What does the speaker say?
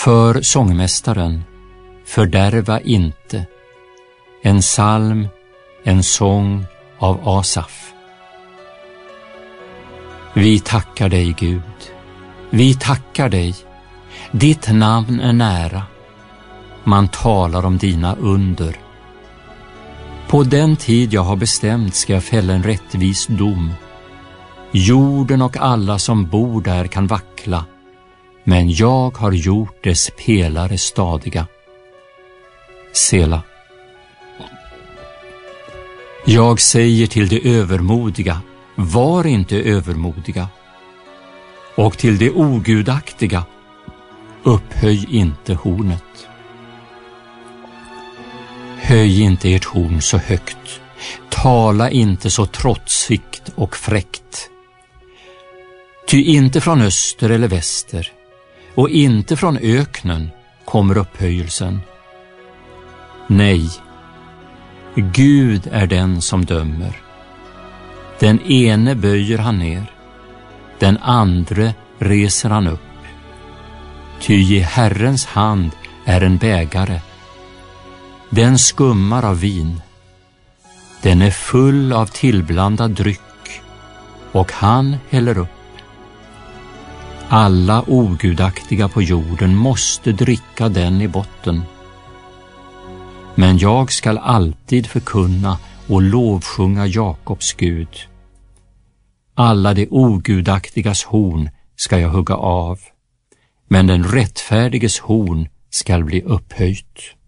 För sångmästaren, fördärva inte. En psalm, en sång av Asaf. Vi tackar dig, Gud. Vi tackar dig. Ditt namn är nära. Man talar om dina under. På den tid jag har bestämt ska jag fälla en rättvis dom. Jorden och alla som bor där kan vackla, men jag har gjort dess pelare stadiga. Sela. Jag säger till de övermodiga, var inte övermodiga. Och till de ogudaktiga, upphöj inte hornet. Höj inte ert horn så högt, tala inte så trotsigt och fräckt. Ty inte från öster eller väster, och inte från öknen kommer upphöjelsen. Nej, Gud är den som dömer. Den ene böjer han ner, den andre reser han upp. Ty i Herrens hand är en bägare. Den skummar av vin. Den är full av tillblandad dryck, och han häller upp. Alla ogudaktiga på jorden måste dricka den i botten. Men jag skall alltid förkunna och lovsjunga Jakobs Gud. Alla de ogudaktigas horn ska jag hugga av, men den rättfärdiges horn skall bli upphöjt.